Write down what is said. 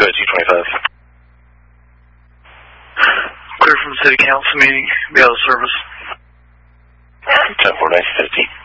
Go ahead, 225. Clear from the city council meeting. Be out of service. 10-4, 950.